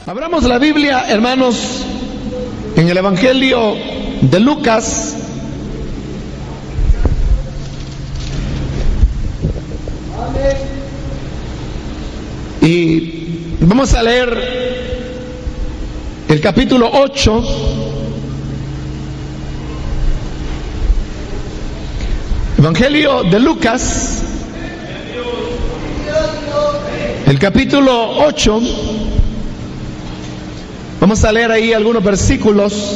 Abramos la Biblia, hermanos, en el Evangelio de Lucas. Y vamos a leer el capítulo 8. Evangelio de Lucas, el capítulo 8. Vamos a leer ahí algunos versículos.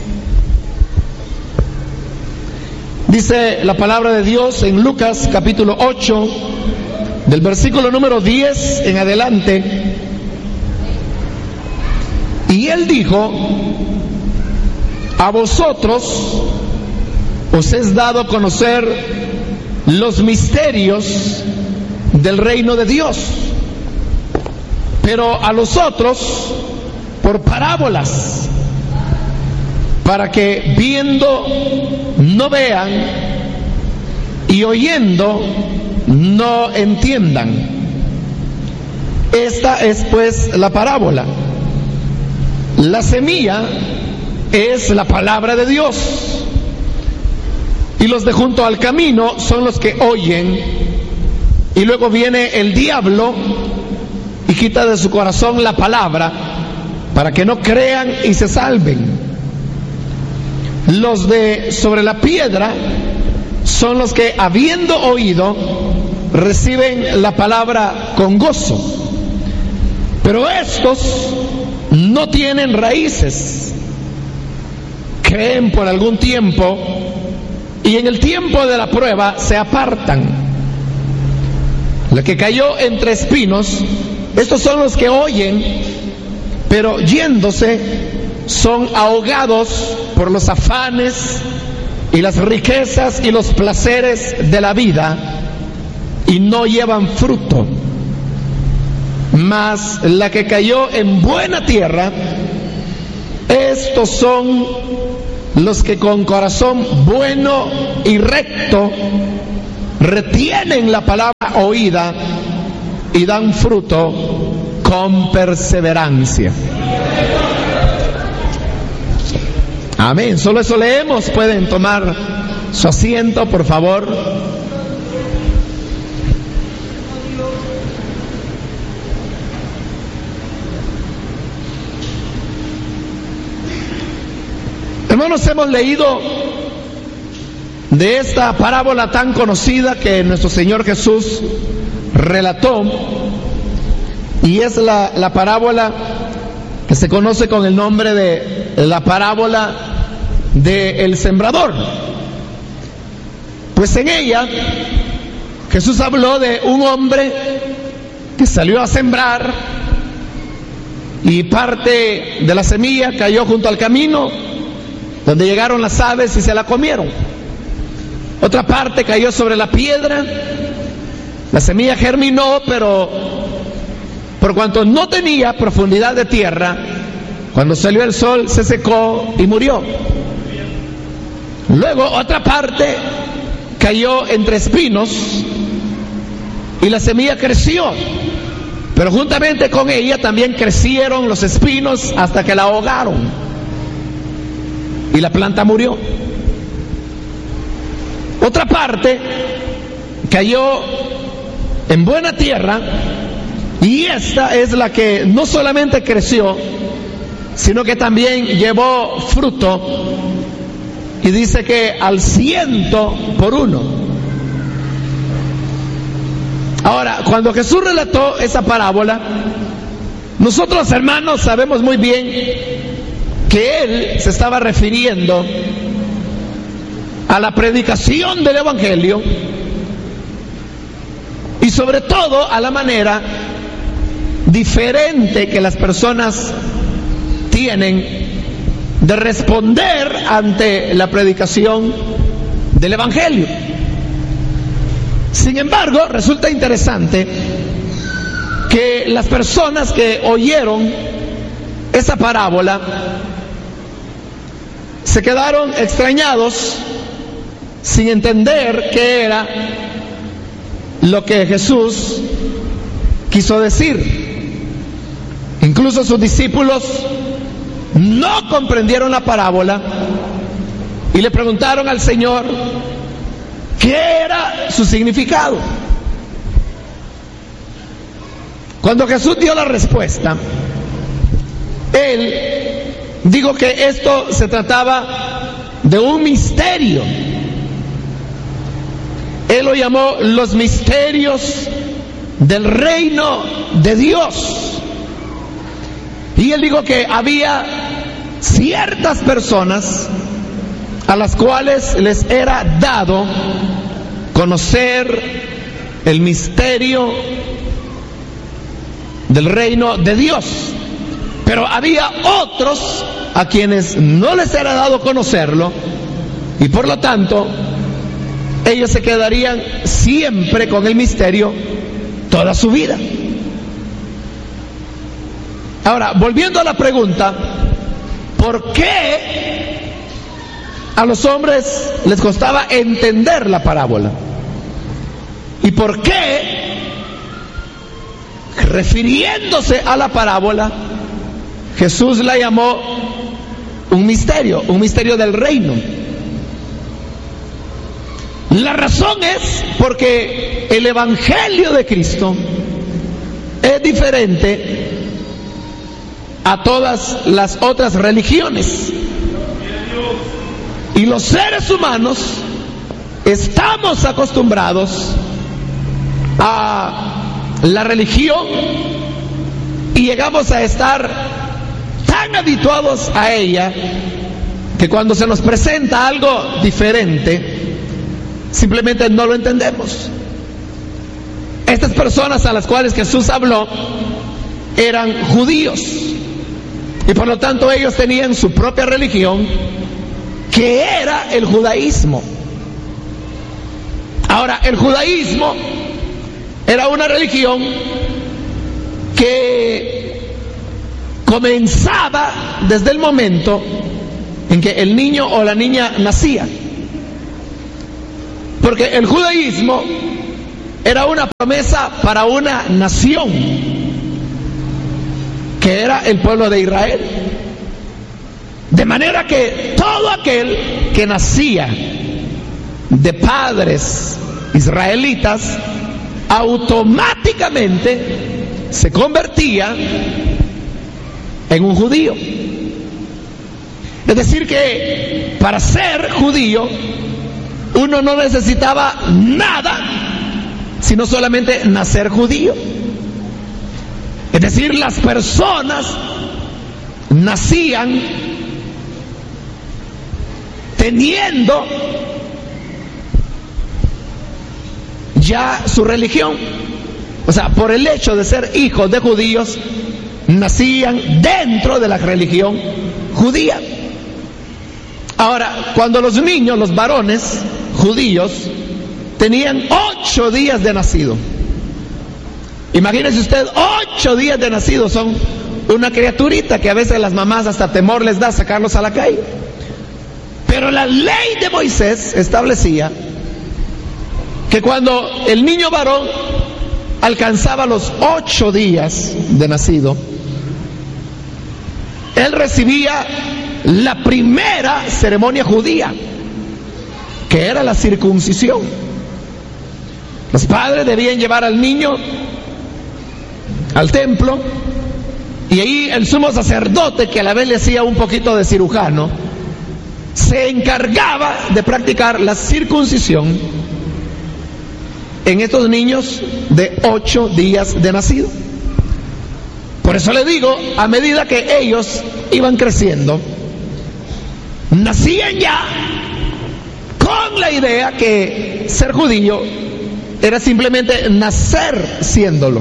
Dice la palabra de Dios en Lucas capítulo 8, del versículo número 10 en adelante. Y él dijo: a vosotros os es dado a conocer los misterios del reino de Dios, pero a los otros por parábolas, para que viendo no vean y oyendo no entiendan. Esta es pues la parábola. La semilla es la palabra de Dios, y los de junto al camino son los que oyen, y luego viene el diablo y quita de su corazón la palabra, para que no crean y se salven. Los de sobre la piedra son los que, habiendo oído, reciben la palabra con gozo. Pero estos no tienen raíces, creen por algún tiempo y en el tiempo de la prueba se apartan. La que cayó entre espinos, estos son los que oyen, pero yéndose son ahogados por los afanes y las riquezas y los placeres de la vida, y no llevan fruto. Mas la que cayó en buena tierra, estos son los que con corazón bueno y recto retienen la palabra oída y dan fruto con perseverancia. Amén. Solo eso leemos. Pueden tomar su asiento, por favor. Hermanos, hemos leído de esta parábola tan conocida que nuestro Señor Jesús relató, y es la parábola que se conoce con el nombre de la parábola del sembrador. Pues en ella Jesús habló de un hombre que salió a sembrar, y parte de la semilla cayó junto al camino, donde llegaron las aves y se la comieron. Otra parte cayó sobre la piedra. La semilla germinó, pero por cuanto no tenía profundidad de tierra, cuando salió el sol se secó y murió. Luego otra parte cayó entre espinos, y la semilla creció, pero juntamente con ella también crecieron los espinos hasta que la ahogaron, y la planta murió. Otra parte cayó en buena tierra, y esta es la que no solamente creció, sino que también llevó fruto, y dice que al 100 por 1. Ahora, cuando Jesús relató esa parábola, nosotros, hermanos, sabemos muy bien que Él se estaba refiriendo a la predicación del Evangelio, y sobre todo a la manera diferente que las personas tienen de responder ante la predicación del Evangelio. Sin embargo, resulta interesante que las personas que oyeron esa parábola se quedaron extrañados, sin entender qué era lo que Jesús quiso decir. Incluso sus discípulos no comprendieron la parábola y le preguntaron al Señor qué era su significado. Cuando Jesús dio la respuesta, Él dijo que esto se trataba de un misterio. Él lo llamó los misterios del reino de Dios. Y Él dijo que había ciertas personas a las cuales les era dado conocer el misterio del reino de Dios, pero había otros a quienes no les era dado conocerlo, y por lo tanto ellos se quedarían siempre con el misterio toda su vida. Ahora, volviendo a la pregunta, ¿por qué a los hombres les costaba entender la parábola? ¿Y por qué, refiriéndose a la parábola, Jesús la llamó un misterio del reino? La razón es porque el Evangelio de Cristo es diferente a todas las otras religiones. Y los seres humanos estamos acostumbrados a la religión y llegamos a estar tan habituados a ella que cuando se nos presenta algo diferente, simplemente no lo entendemos. Estas personas a las cuales Jesús habló eran judíos, y por lo tanto ellos tenían su propia religión, que era el judaísmo. Ahora, el judaísmo era una religión que comenzaba desde el momento en que el niño o la niña nacía, porque el judaísmo era una promesa para una nación, que era el pueblo de Israel. De manera que todo aquel que nacía de padres israelitas automáticamente se convertía en un judío. Es decir, que para ser judío uno no necesitaba nada, sino solamente nacer judío. Es decir, las personas nacían teniendo ya su religión. O sea, por el hecho de ser hijos de judíos, nacían dentro de la religión judía. Ahora, cuando los niños, los varones judíos, tenían 8 días de nacido, imagínese usted, 8 días de nacido, son una criaturita que a veces las mamás hasta temor les da sacarlos a la calle. Pero la ley de Moisés establecía que cuando el niño varón alcanzaba los 8 días de nacido, él recibía la primera ceremonia judía, que era la circuncisión. Los padres debían llevar al niño al templo, y ahí el sumo sacerdote, que a la vez le hacía un poquito de cirujano, se encargaba de practicar la circuncisión en estos niños de 8 días de nacido. Por eso le digo, a medida que ellos iban creciendo, nacían ya con la idea que ser judío era simplemente nacer siéndolo.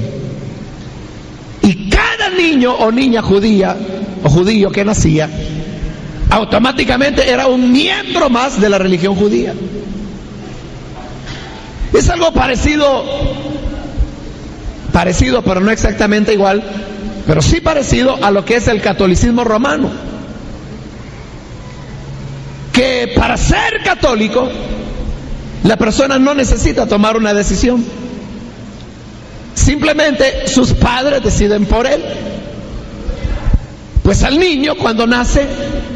Y cada niño o niña judía o judío que nacía, automáticamente era un miembro más de la religión judía. Es algo parecido, pero no exactamente igual, pero sí parecido a lo que es el catolicismo romano, que para ser católico la persona no necesita tomar una decisión, simplemente sus padres deciden por él. Pues al niño cuando nace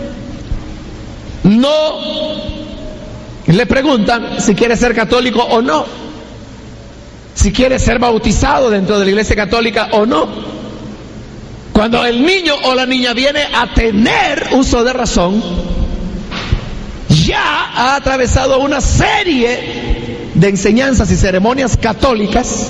no le preguntan si quiere ser católico o no, si quiere ser bautizado dentro de la Iglesia Católica o no. Cuando el niño o la niña viene a tener uso de razón, ya ha atravesado una serie de enseñanzas y ceremonias católicas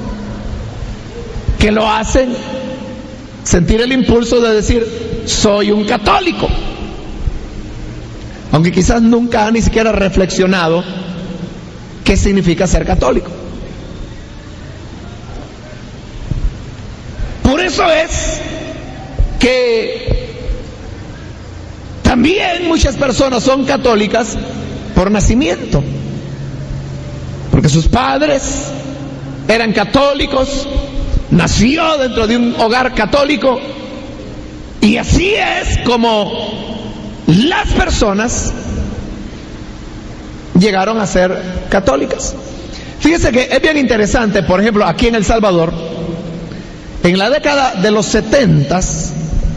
que lo hacen sentir el impulso de decir: soy un católico, aunque quizás nunca ha ni siquiera reflexionado qué significa ser católico. Por eso es que también muchas personas son católicas por nacimiento, porque sus padres eran católicos, nació dentro de un hogar católico, y así es como las personas llegaron a ser católicas. Fíjese que es bien interesante, por ejemplo, aquí en El Salvador, en la década de los 70s,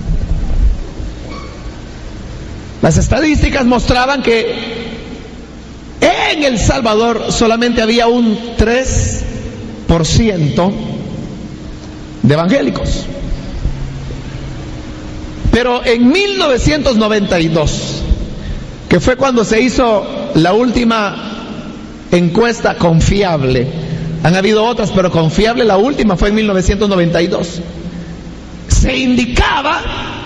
las estadísticas mostraban que en El Salvador solamente había un 3% de evangélicos. Pero en 1992, que fue cuando se hizo la última encuesta confiable, han habido otras, pero confiable la última fue en 1992, se indicaba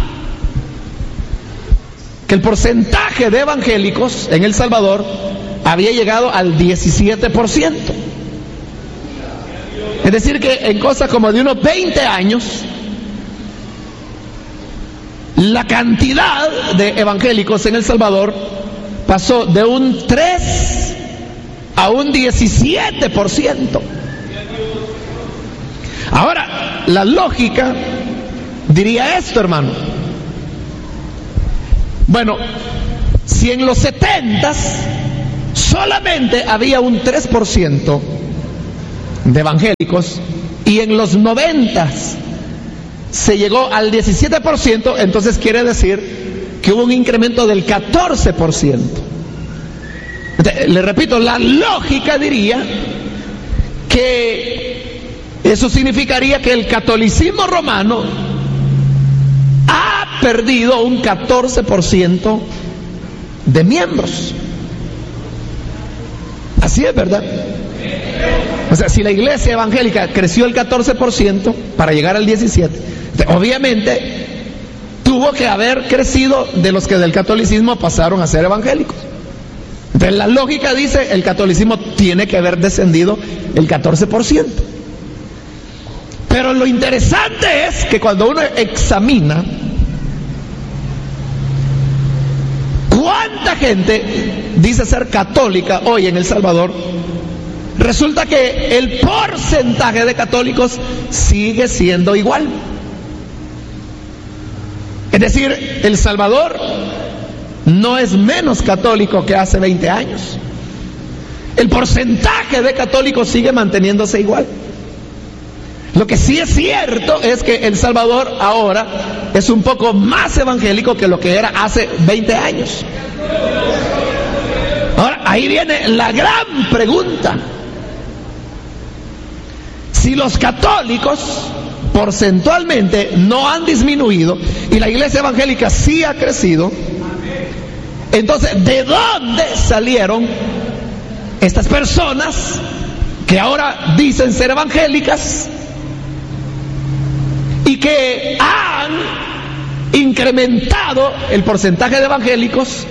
que el porcentaje de evangélicos en El Salvador había llegado al 17%. Es decir, que en cosa como de unos 20 años, la cantidad de evangélicos en El Salvador pasó de un 3 a un 17%. Ahora, la lógica diría esto, hermano. Bueno, si en los 70s solamente había un 3% de evangélicos y en los 90s se llegó al 17%, entonces quiere decir que hubo un incremento del 14%. Le repito, la lógica diría que eso significaría que el catolicismo romano ha perdido un 14% de miembros. Así es, ¿verdad? O sea, si la iglesia evangélica creció el 14% para llegar al 17%, obviamente tuvo que haber crecido de los que del catolicismo pasaron a ser evangélicos. Entonces la lógica dice, el catolicismo tiene que haber descendido el 14%. Pero lo interesante es que cuando uno examina cuánta gente dice ser católica hoy en El Salvador, resulta que el porcentaje de católicos sigue siendo igual. Es decir, El Salvador no es menos católico que hace 20 años. El porcentaje de católicos sigue manteniéndose igual. Lo que sí es cierto es que El Salvador ahora es un poco más evangélico que lo que era hace 20 años. Ahora, ahí viene la gran pregunta. Si los católicos porcentualmente no han disminuido y la iglesia evangélica sí ha crecido, entonces, ¿de dónde salieron estas personas que ahora dicen ser evangélicas y que han incrementado el porcentaje de evangélicos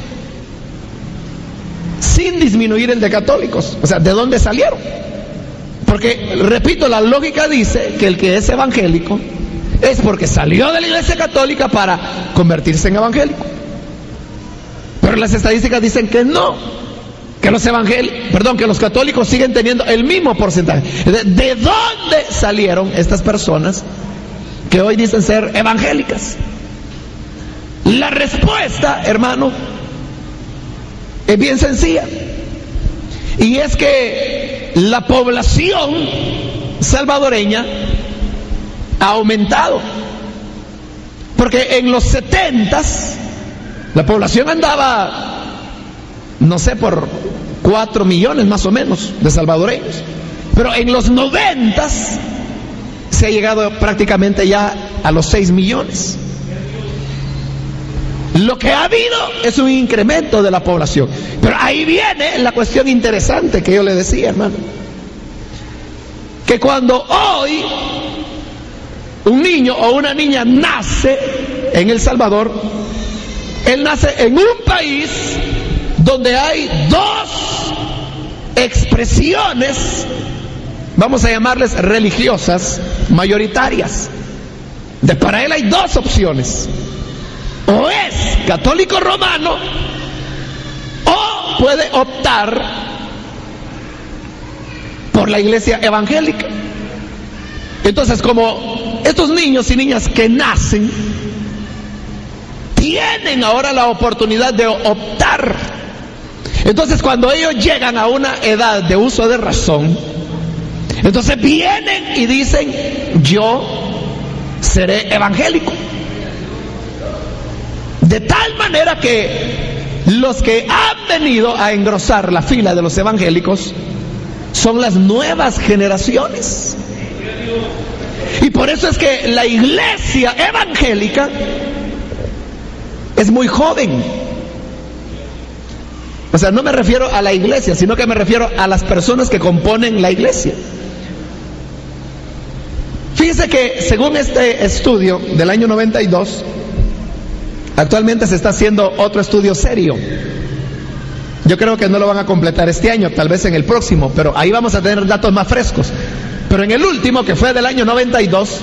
sin disminuir el de católicos? O sea, ¿de dónde salieron? Porque, repito, la lógica dice que el que es evangélico es porque salió de la iglesia católica para convertirse en evangélico. Pero las estadísticas dicen que no, que los que los católicos siguen teniendo el mismo porcentaje. ¿De dónde salieron estas personas que hoy dicen ser evangélicas? La respuesta, hermano, es bien sencilla. Y es que la población salvadoreña ha aumentado. Porque en los 70s la población andaba, no sé, por 4 millones más o menos de salvadoreños. Pero en los 90s se ha llegado prácticamente ya a los 6 millones. Lo que ha habido es un incremento de la población. Pero ahí viene la cuestión interesante que yo le decía, hermano. Que cuando hoy un niño o una niña nace en El Salvador, él nace en un país donde hay dos expresiones, vamos a llamarles religiosas, mayoritarias. Para él hay dos opciones: o es católico romano o puede optar por la iglesia evangélica. Entonces, como estos niños y niñas que nacen tienen ahora la oportunidad de optar, entonces cuando ellos llegan a una edad de uso de razón, entonces vienen y dicen: yo seré evangélico. De tal manera que los que han venido a engrosar la fila de los evangélicos son las nuevas generaciones. Y por eso es que la iglesia evangélica es muy joven. O sea, no me refiero a la iglesia, sino que me refiero a las personas que componen la iglesia. Fíjese que según este estudio del año 92, actualmente se está haciendo otro estudio serio. Yo creo que no lo van a completar este año, tal vez en el próximo, pero ahí vamos a tener datos más frescos. Pero en el último, que fue del año 92,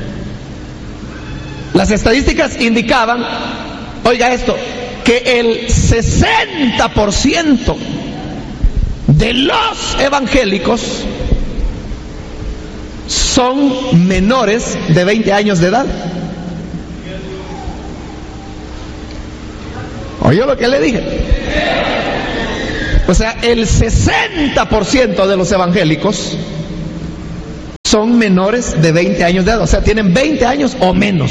las estadísticas indicaban, oiga esto, que el 60% de los evangélicos son menores de 20 años de edad. ¿Oyó lo que le dije? O sea, el 60% de los evangélicos son menores de 20 años de edad, o sea, tienen 20 años o menos.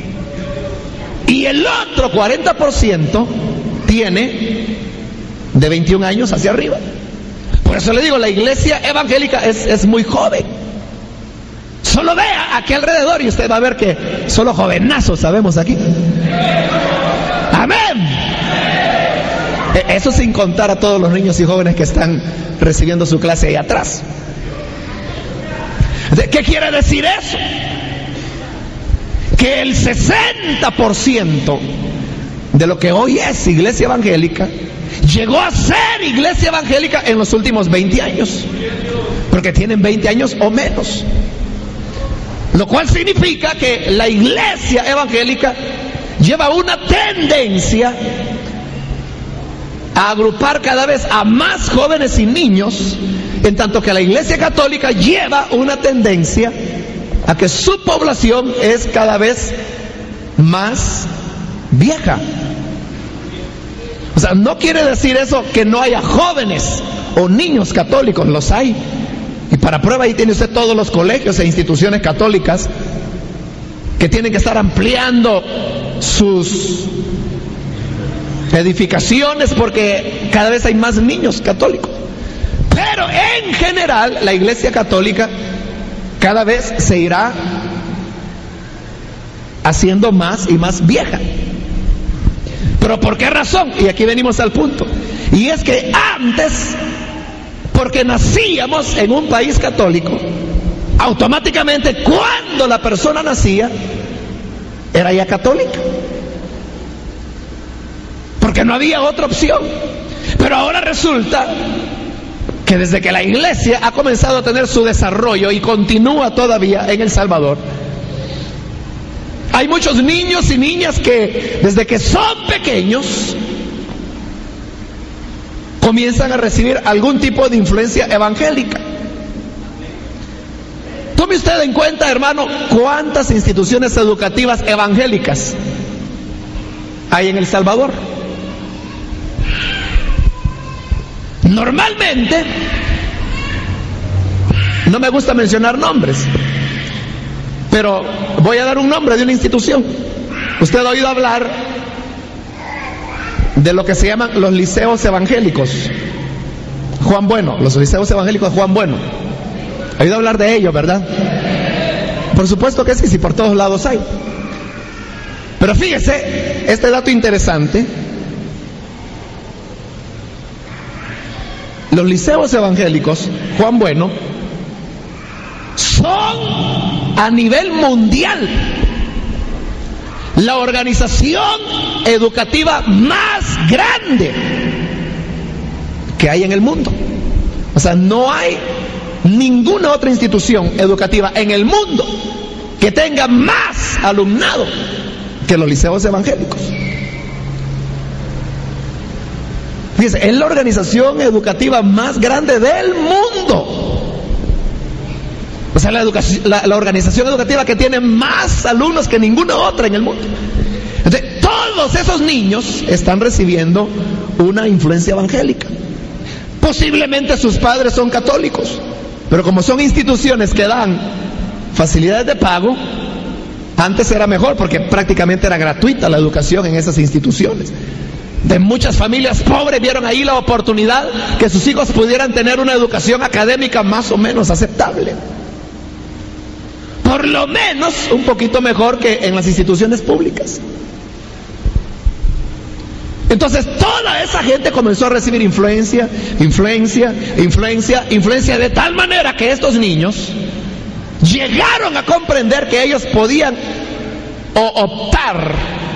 Y el otro 40% tiene de 21 años hacia arriba. Por eso le digo, la iglesia evangélica es muy joven. Solo vea aquí alrededor y usted va a ver que solo jovenazos sabemos aquí. Amén. Eso sin contar a todos los niños y jóvenes que están recibiendo su clase ahí atrás. ¿Qué quiere decir eso? Que el 60% de lo que hoy es iglesia evangélica llegó a ser iglesia evangélica en los últimos 20 años, porque tienen 20 años o menos. Lo cual significa que la iglesia evangélica lleva una tendencia a agrupar cada vez a más jóvenes y niños, en tanto que la iglesia católica lleva una tendencia a que su población es cada vez más vieja. O sea, no quiere decir eso que no haya jóvenes o niños católicos, los hay. Y para prueba ahí tiene usted todos los colegios e instituciones católicas que tienen que estar ampliando sus edificaciones porque cada vez hay más niños católicos. Pero en general la iglesia católica cada vez se irá haciendo más y más vieja. ¿Pero por qué razón? Y aquí venimos al punto. Y es que antes, porque nacíamos en un país católico, automáticamente cuando la persona nacía era ya católica, porque no había otra opción. Pero ahora resulta que desde que la iglesia ha comenzado a tener su desarrollo y continúa todavía en El Salvador, hay muchos niños y niñas que desde que son pequeños comienzan a recibir algún tipo de influencia evangélica. Tome usted en cuenta, hermano, cuántas instituciones educativas evangélicas hay en El Salvador. Normalmente, no me gusta mencionar nombres, pero voy a dar un nombre de una institución. Usted ha oído hablar de lo que se llaman los liceos evangélicos. Juan Bueno, los liceos evangélicos de Juan Bueno. ¿Ha oído hablar de ellos, verdad? Por supuesto que sí, por todos lados hay. Pero fíjese, este dato interesante. Los liceos evangélicos, Juan Bueno, son a nivel mundial la organización educativa más grande que hay en el mundo. O sea, no hay ninguna otra institución educativa en el mundo que tenga más alumnado que los liceos evangélicos. Fíjense, es la organización educativa más grande del mundo. O sea, la organización educativa que tiene más alumnos que ninguna otra en el mundo. Entonces, todos esos niños están recibiendo una influencia evangélica. Posiblemente sus padres son católicos, pero como son instituciones que dan facilidades de pago, antes era mejor porque prácticamente era gratuita la educación en esas instituciones. De muchas familias pobres vieron ahí la oportunidad que sus hijos pudieran tener una educación académica más o menos aceptable. Por lo menos un poquito mejor que en las instituciones públicas. Entonces toda esa gente comenzó a recibir influencia de tal manera que estos niños llegaron a comprender que ellos podían optar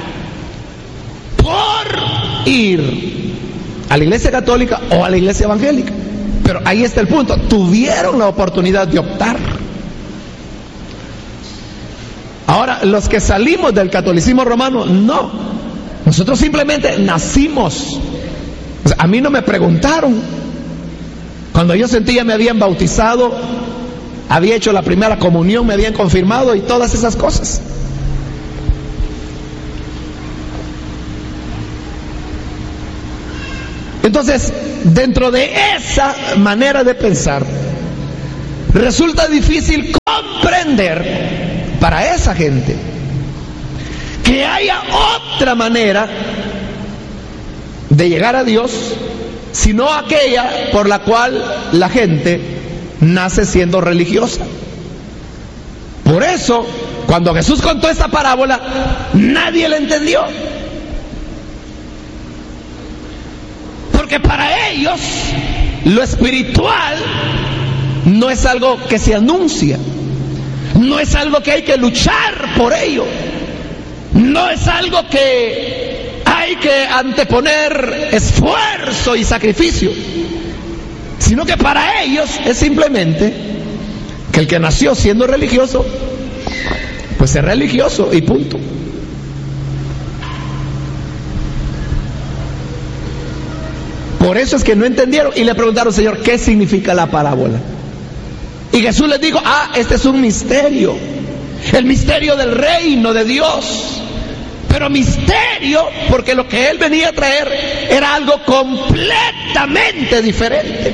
por ir a la iglesia católica o a la iglesia evangélica. Pero ahí está el punto, tuvieron la oportunidad de optar. Ahora, los que salimos del catolicismo romano, no. Nosotros simplemente nacimos. O sea, a mí no me preguntaron. Cuando yo sentía me habían bautizado, había hecho la primera comunión, me habían confirmado y todas esas cosas. Entonces, dentro de esa manera de pensar, resulta difícil comprender para esa gente que haya otra manera de llegar a Dios, sino aquella por la cual la gente nace siendo religiosa. Por eso, cuando Jesús contó esta parábola, nadie la entendió. Porque para ellos, lo espiritual no es algo que se anuncia, no es algo que hay que luchar por ello, no es algo que hay que anteponer esfuerzo y sacrificio, sino que para ellos es simplemente que el que nació siendo religioso, pues es religioso y punto. Por eso es que no entendieron y le preguntaron, Señor, ¿qué significa la parábola? Y Jesús les dijo, este es un misterio, el misterio del reino de Dios. Pero misterio porque lo que Él venía a traer era algo completamente diferente.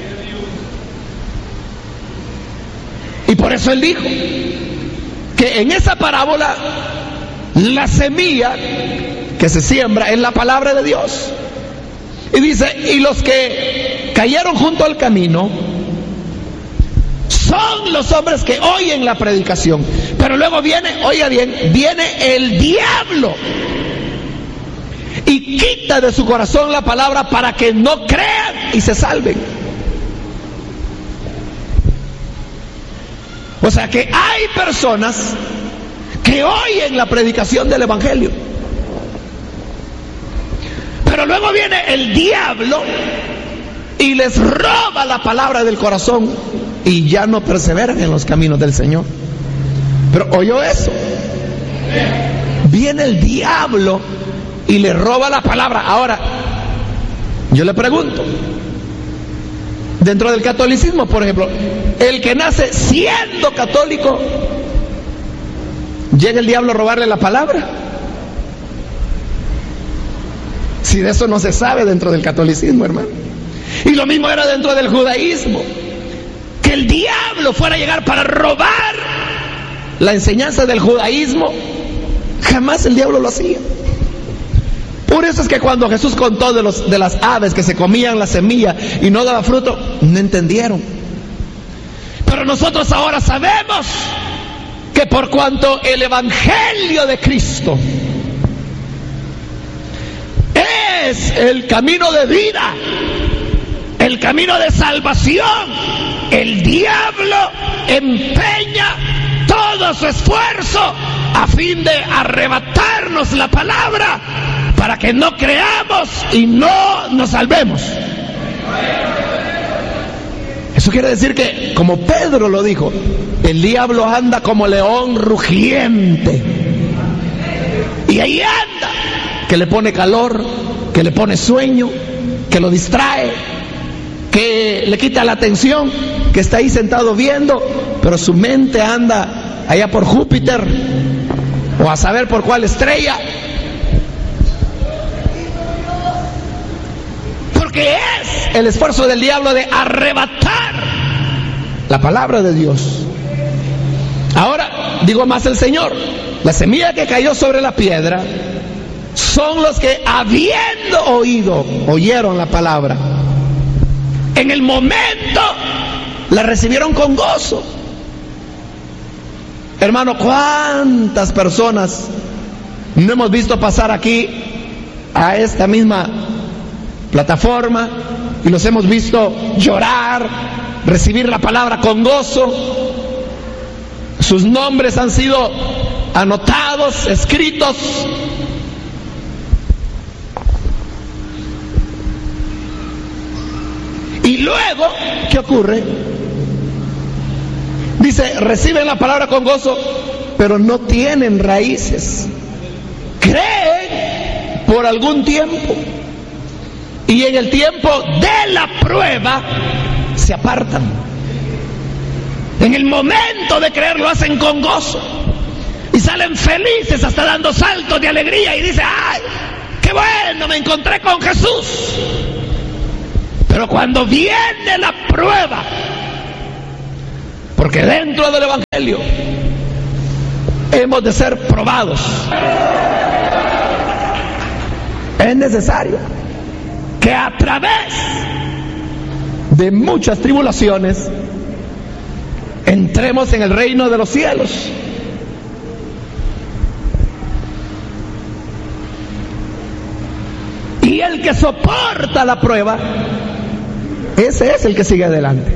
Y por eso Él dijo que en esa parábola la semilla que se siembra es la palabra de Dios. Y dice, y los que cayeron junto al camino son los hombres que oyen la predicación, pero luego viene, oiga bien, viene el diablo y quita de su corazón la palabra para que no crean y se salven. O sea que hay personas que oyen la predicación del evangelio, pero luego viene el diablo y les roba la palabra del corazón y ya no perseveran en los caminos del Señor. Pero oyó eso. Viene el diablo y le roba la palabra. Ahora, yo le pregunto, dentro del catolicismo, por ejemplo, el que nace siendo católico, ¿llega el diablo a robarle la palabra? Si de eso no se sabe dentro del catolicismo, hermano. Y lo mismo era dentro del judaísmo, que el diablo fuera a llegar para robar la enseñanza del judaísmo, Jamás el diablo lo hacía. Por eso es que cuando Jesús contó de las aves que se comían la semilla y no daba fruto, no entendieron. Pero nosotros ahora sabemos que por cuanto el Evangelio de Cristo es el camino de vida, el camino de salvación, el diablo empeña todo su esfuerzo a fin de arrebatarnos la palabra para que no creamos y no nos salvemos. Eso quiere decir que, como Pedro lo dijo, el diablo anda como león rugiente. Y ahí anda, que le pone calor, que le pone sueño, que lo distrae, que le quita la atención, que está ahí sentado viendo, pero su mente anda allá por Júpiter o a saber por cuál estrella. Porque es el esfuerzo del diablo de arrebatar la palabra de Dios. Ahora, digo más el Señor, la semilla que cayó sobre la piedra son los que, habiendo oído, oyeron la palabra. En el momento la recibieron con gozo. Hermano, ¿cuántas personas no hemos visto pasar aquí a esta misma plataforma y los hemos visto llorar, recibir la palabra con gozo? Sus nombres han sido anotados, escritos. Y luego, ¿qué ocurre? Dice, reciben la palabra con gozo, pero no tienen raíces. Creen por algún tiempo. Y en el tiempo de la prueba se apartan. En el momento de creer lo hacen con gozo. Y salen felices, hasta dando saltos de alegría. Y dicen, ¡ay, qué bueno, me encontré con Jesús! Pero cuando viene la prueba, porque dentro del Evangelio hemos de ser probados, es necesario que a través de muchas tribulaciones entremos en el reino de los cielos. Y el que soporta la prueba, ese es el que sigue adelante.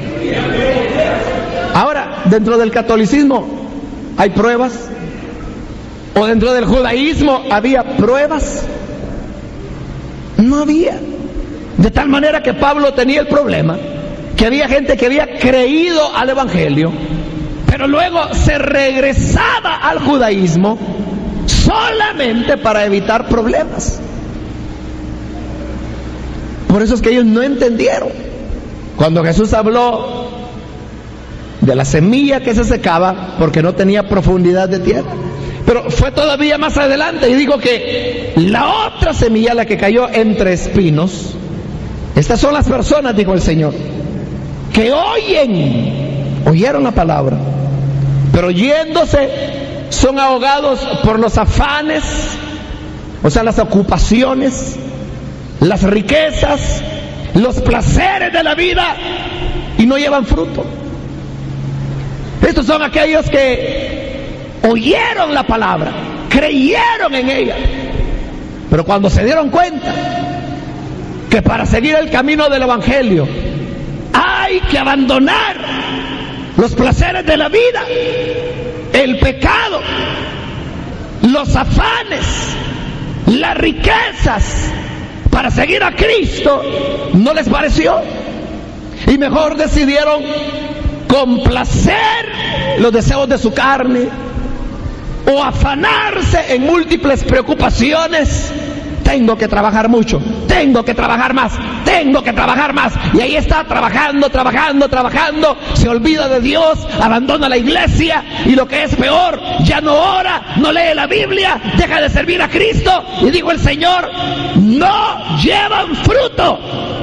Ahora, dentro del catolicismo hay pruebas, o dentro del judaísmo había pruebas. No había. De tal manera que Pablo tenía el problema que había gente que había creído al Evangelio, pero luego se regresaba al judaísmo solamente para evitar problemas. Por eso es que ellos no entendieron. Cuando Jesús habló de la semilla que se secaba porque no tenía profundidad de tierra. Pero fue todavía más adelante y digo que la otra semilla, la que cayó entre espinos, estas son las personas, dijo el Señor, que oyeron la palabra, pero yéndose son ahogados por los afanes, o sea, las ocupaciones, las riquezas, los placeres de la vida, y no llevan fruto. Estos son aquellos que oyeron la palabra, creyeron en ella, pero cuando se dieron cuenta que para seguir el camino del Evangelio hay que abandonar los placeres de la vida, el pecado, los afanes, las riquezas, para seguir a Cristo, no les pareció, y mejor decidieron complacer los deseos de su carne o afanarse en múltiples preocupaciones. Tengo que trabajar mucho, tengo que trabajar más, tengo que trabajar más, y ahí está trabajando, se olvida de Dios, abandona la iglesia, y lo que es peor, ya no ora, no lee la Biblia, deja de servir a Cristo, y dijo el Señor, no llevan fruto,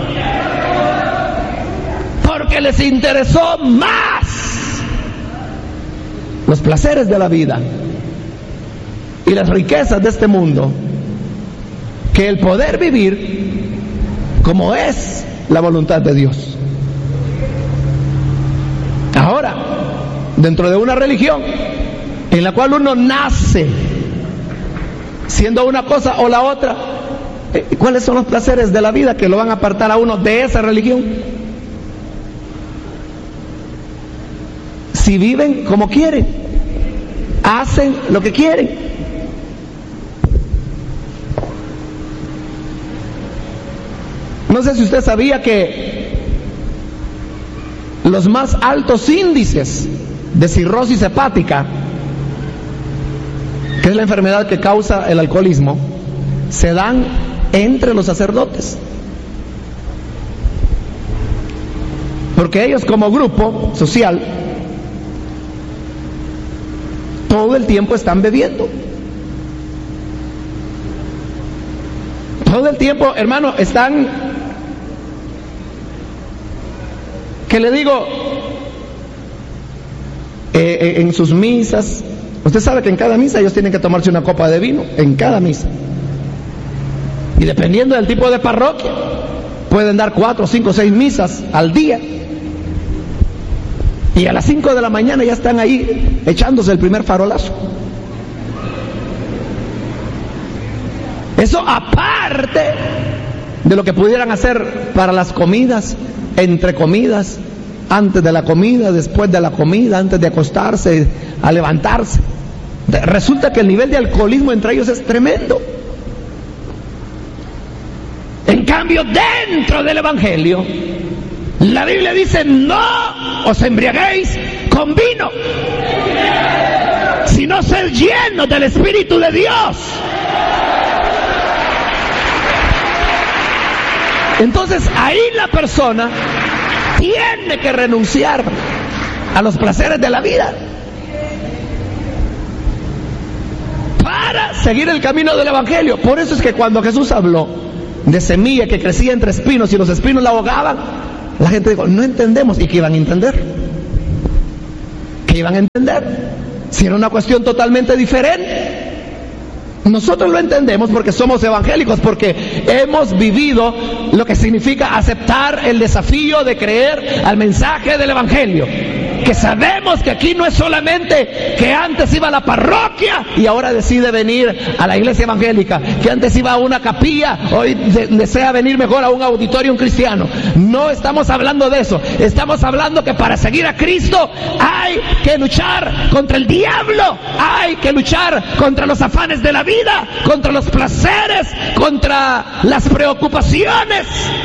porque les interesó más los placeres de la vida y las riquezas de este mundo que el poder vivir como es la voluntad de Dios. Ahora, dentro de una religión en la cual uno nace siendo una cosa o la otra, ¿cuáles son los placeres de la vida que lo van a apartar a uno de esa religión? Si viven como quieren, hacen lo que quieren. No sé si usted sabía que los más altos índices de cirrosis hepática, que es la enfermedad que causa el alcoholismo, se dan entre los sacerdotes. Porque ellos como grupo social todo el tiempo están bebiendo. Todo el tiempo, hermano, están, ¿qué le digo? En sus misas. Usted sabe que en cada misa ellos tienen que tomarse una copa de vino, en cada misa. Y dependiendo del tipo de parroquia, pueden dar 4, 5, 6 misas al día. Y a las 5 de la mañana ya están ahí echándose el primer farolazo. Eso aparte de lo que pudieran hacer para las comidas, entre comidas, antes de la comida, después de la comida, antes de acostarse, a levantarse. Resulta que el nivel de alcoholismo entre ellos es tremendo. En cambio, dentro del Evangelio, la Biblia dice: no os embriaguéis con vino, sino sed llenos del Espíritu de Dios. Entonces ahí la persona tiene que renunciar a los placeres de la vida para seguir el camino del Evangelio. Por eso es que cuando Jesús habló de semilla que crecía entre espinos y los espinos la ahogaban, la gente dijo: no entendemos. ¿Y qué iban a entender? ¿Qué iban a entender? Si era una cuestión totalmente diferente. Nosotros lo entendemos porque somos evangélicos, porque hemos vivido lo que significa aceptar el desafío de creer al mensaje del Evangelio. Que sabemos que aquí no es solamente que antes iba a la parroquia y ahora decide venir a la iglesia evangélica, que antes iba a una capilla, hoy desea venir mejor a un auditorio cristiano. No estamos hablando de eso. Estamos hablando que para seguir a Cristo hay que luchar contra el diablo, hay que luchar contra los afanes de la vida, contra los placeres, contra las preocupaciones,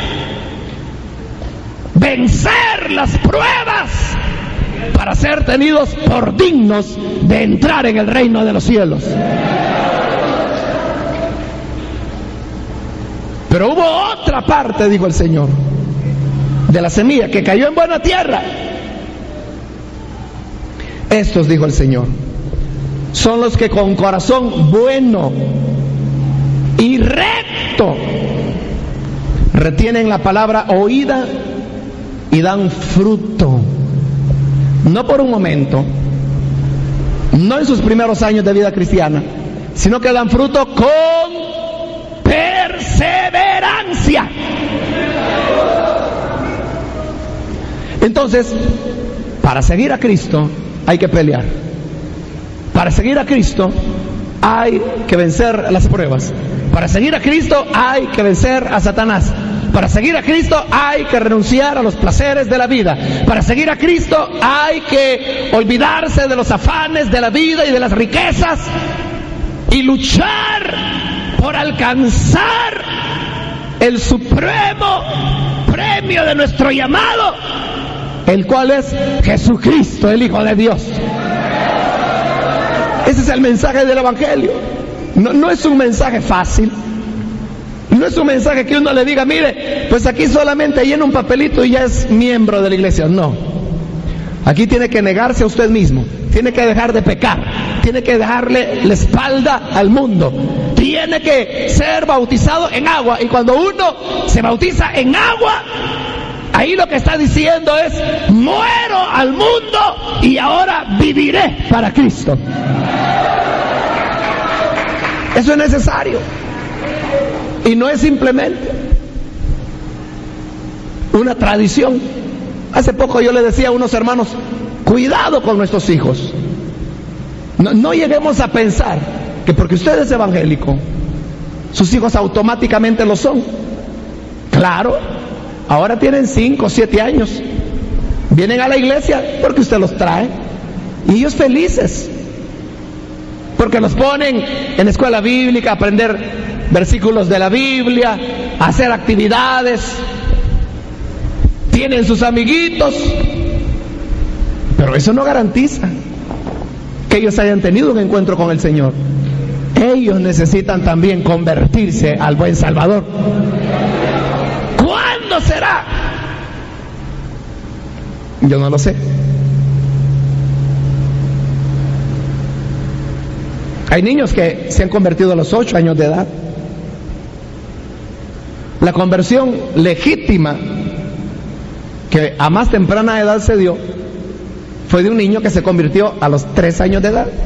vencer las pruebas para ser tenidos por dignos de entrar en el reino de los cielos. Pero hubo otra parte, dijo el Señor, de la semilla que cayó en buena tierra. Estos, dijo el Señor, son los que con corazón bueno y recto retienen la palabra oída y dan fruto. No por un momento, no en sus primeros años de vida cristiana, sino que dan fruto con perseverancia. Entonces, para seguir a Cristo hay que pelear. Para seguir a Cristo hay que vencer las pruebas. Para seguir a Cristo hay que vencer a Satanás. Para seguir a Cristo hay que renunciar a los placeres de la vida. Para seguir a Cristo hay que olvidarse de los afanes de la vida y de las riquezas y luchar por alcanzar el supremo premio de nuestro llamado, el cual es Jesucristo, el Hijo de Dios. Ese es el mensaje del Evangelio. No es un mensaje fácil. No es un mensaje que uno le diga: mire, pues aquí solamente llena un papelito y ya es miembro de la iglesia. No. Aquí tiene que negarse a usted mismo. Tiene que dejar de pecar. Tiene que dejarle la espalda al mundo. Tiene que ser bautizado en agua. Y cuando uno se bautiza en agua, ahí lo que está diciendo es: muero al mundo y ahora viviré para Cristo. Eso es necesario. Y no es simplemente una tradición. Hace poco yo le decía a unos hermanos, cuidado con nuestros hijos. No lleguemos a pensar que porque usted es evangélico, sus hijos automáticamente lo son. Claro, ahora tienen 5 o 7 años. Vienen a la iglesia porque usted los trae. Y ellos felices. Porque los ponen en escuela bíblica, a aprender versículos de la Biblia, a hacer actividades. Tienen sus amiguitos. Pero eso no garantiza que ellos hayan tenido un encuentro con el Señor. Ellos necesitan también convertirse al buen Salvador. ¿Cuándo será? Yo no lo sé. Hay niños que se han convertido a los 8 años de edad. La conversión legítima que a más temprana edad se dio fue de un niño que se convirtió a los 3 años de edad.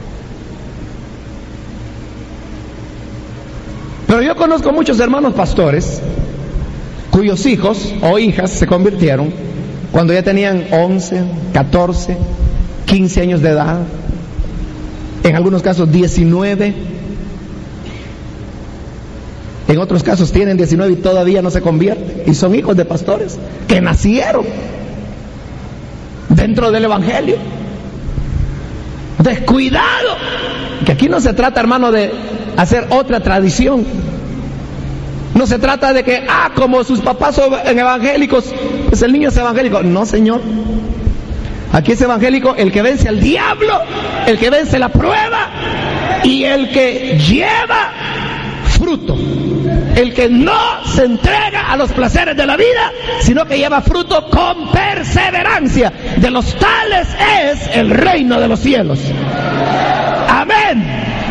Pero yo conozco muchos hermanos pastores cuyos hijos o hijas se convirtieron cuando ya tenían 11, 14, 15 años de edad, en algunos casos 19, en otros casos tienen 19 y todavía no se convierten, y son hijos de pastores que nacieron dentro del evangelio. Entonces, cuidado, que aquí no se trata, hermano, de hacer otra tradición. No se trata de que, como sus papás son evangélicos, pues el niño es evangélico. No, señor. Aquí es evangélico el que vence al diablo, el que vence la prueba y el que lleva fruto. El que no se entrega a los placeres de la vida, sino que lleva fruto con perseverancia. De los tales es el reino de los cielos. Amén.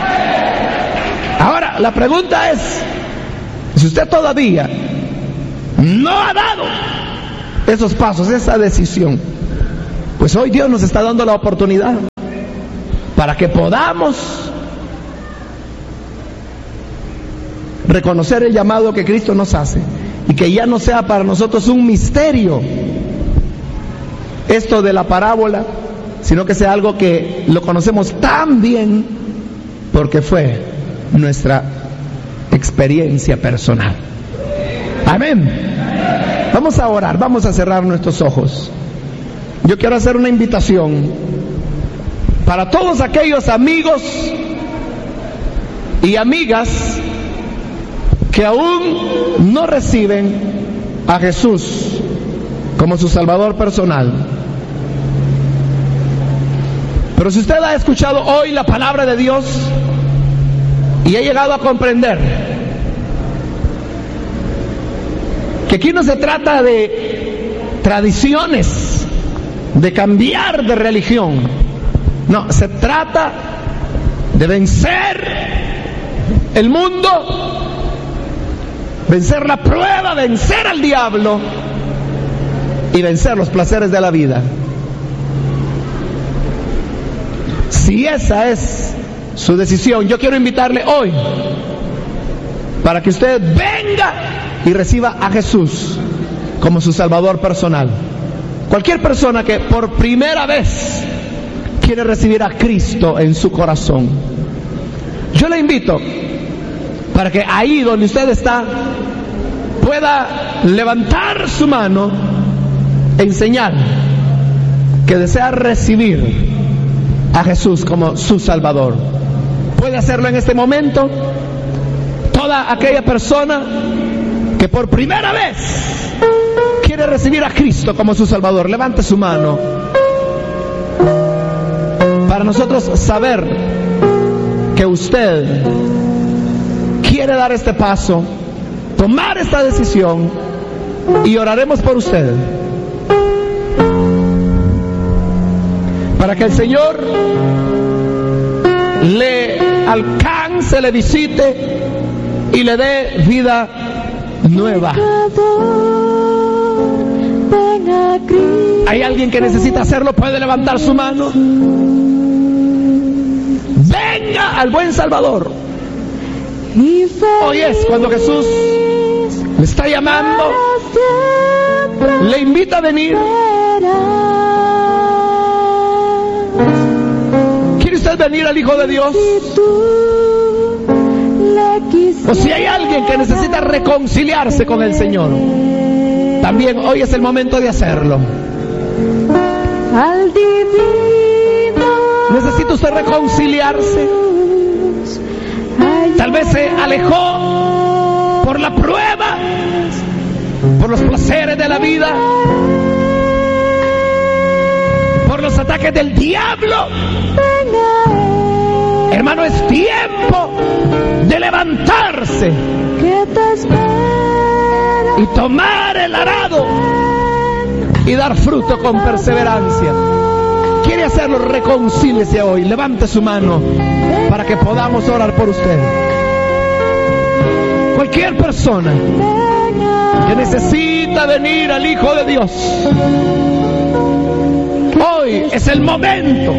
Ahora, la pregunta es, si usted todavía no ha dado esos pasos, esa decisión, pues hoy Dios nos está dando la oportunidad para que podamos reconocer el llamado que Cristo nos hace y que ya no sea para nosotros un misterio esto de la parábola, sino que sea algo que lo conocemos tan bien porque fue nuestra experiencia personal. Amén. Vamos a orar, vamos a cerrar nuestros ojos. Yo quiero hacer una invitación para todos aquellos amigos y amigas que aún no reciben a Jesús como su Salvador personal. Pero si usted ha escuchado hoy la palabra de Dios y ha llegado a comprender que aquí no se trata de tradiciones, de cambiar de religión, no, se trata de vencer el mundo, vencer la prueba, vencer al diablo y vencer los placeres de la vida. Si esa es su decisión, yo quiero invitarle hoy para que usted venga y reciba a Jesús como su Salvador personal. Cualquier persona que por primera vez quiere recibir a Cristo en su corazón, yo le invito para que ahí donde usted está pueda levantar su mano en señal que desea recibir a Jesús como su Salvador. Puede hacerlo en este momento. Toda aquella persona que por primera vez quiere recibir a Cristo como su Salvador, levante su mano para nosotros saber que usted quiere dar este paso, tomar esta decisión, y oraremos por usted para que el Señor le alcance, le visite y le dé vida nueva. ¿Hay alguien que necesita hacerlo? ¿Puede levantar su mano? Venga al buen Salvador. Hoy es cuando Jesús le está llamando, le invita a venir. ¿Quiere usted venir al Hijo de Dios? O si hay alguien que necesita reconciliarse con el Señor, también hoy es el momento de hacerlo. ¿Necesita usted reconciliarse? Tal vez se alejó por la prueba, por los placeres de la vida, por los ataques del diablo. Hermano, es tiempo de levantarse y tomar el arado y dar fruto con perseverancia. ¿Quiere hacerlo? Reconcíliese hoy. Levante su mano para que podamos orar por usted. Cualquier persona que necesita venir al Hijo de Dios, hoy es el momento,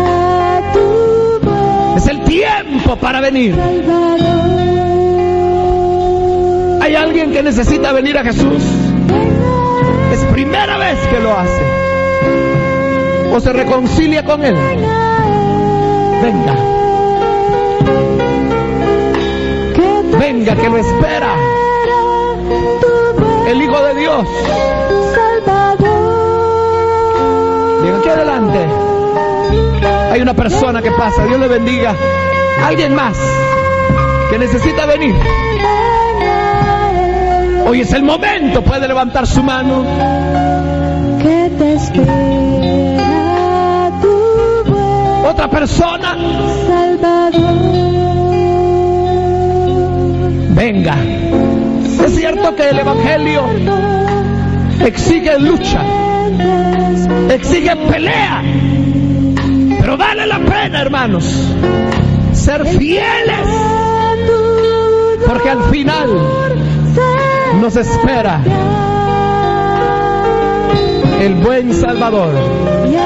es el tiempo para venir. ¿Hay alguien que necesita venir a Jesús? Es primera vez que lo hace. ¿O se reconcilia con Él? Venga. Venga, que lo espera el Hijo de Dios. Bien, aquí adelante hay una persona que pasa. Dios le bendiga. Alguien más que necesita venir. Hoy es el momento. Puede levantar su mano. Que te espera tu buen Otra persona. Salvador. Venga. Es cierto que el Evangelio exige lucha, exige pelea, pero vale la pena, hermanos, ser fieles, porque al final nos espera el buen Salvador.